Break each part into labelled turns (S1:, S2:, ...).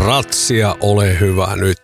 S1: Ratsia, ole hyvä nyt.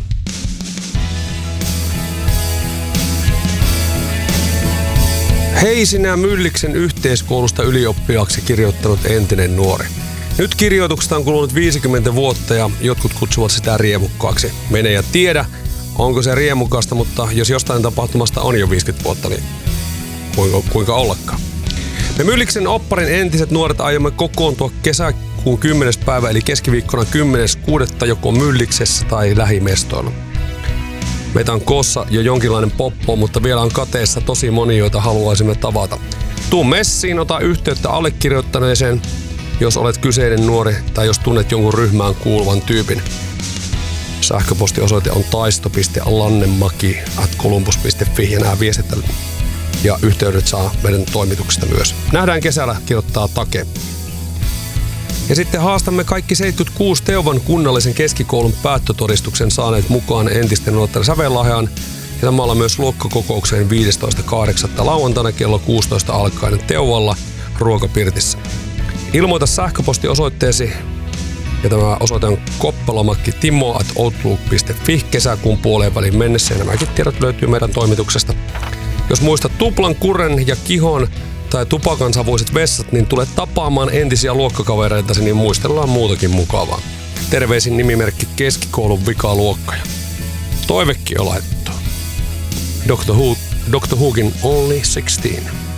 S1: Hei sinä Mylliksen yhteiskoulusta ylioppilaaksi kirjoittanut entinen nuori. Nyt kirjoituksesta on kulunut 50 vuotta ja jotkut kutsuvat sitä riemukkaaksi. Mene ja tiedä, onko se riemukasta, mutta jos jostain tapahtumasta on jo 50 vuotta, niin kuinka ollakaan. Me Mylliksen opparin entiset nuoret aiomme kokoontua kesäkuun 10. päivä eli keskiviikkona 10.6. joko Mylliksessä tai lähimestoilla. Meitä on koossa jo jonkinlainen poppo, mutta vielä on kateessa tosi moni, joita haluaisimme tavata. Tuu messiin, ota yhteyttä allekirjoittaneeseen, jos olet kyseinen nuori tai jos tunnet jonkun ryhmään kuuluvan tyypin. Sähköpostiosoite on taisto.lannemaki@columbus.fi ja nämä viestit ja yhteydet saa meidän toimituksesta myös. Nähdään kesällä, kirjoittaa Take. Ja sitten haastamme kaikki 76 Teuvan kunnallisen keskikoulun päättötodistuksen saaneet mukaan entisten nuorten sävellahjaan ja samalla myös luokkakokoukseen 15.8. lauantaina kello 16 alkaen Teuvalla ruokapirtissä. Ilmoita sähköpostiosoitteesi ja tämä osoite on koppalomakki.timo@outlook.fi kesäkuun puoleen väliin mennessä ja nämäkin tiedot löytyy meidän toimituksesta. Jos muistat tuplan, kurren ja kihon tai tupakan savuiset vessat, niin tule tapaamaan entisiä luokkakavereitasi, niin muistellaan muutakin mukavaa. Terveisin nimimerkki keskikoulun vikaluokka. Toivekin on laittu. Dr. Whokin Only 16.